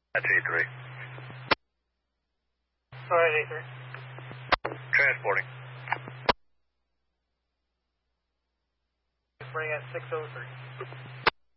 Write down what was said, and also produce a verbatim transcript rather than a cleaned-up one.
That's A three. All right, A three. Transporting. Bring at six oh three.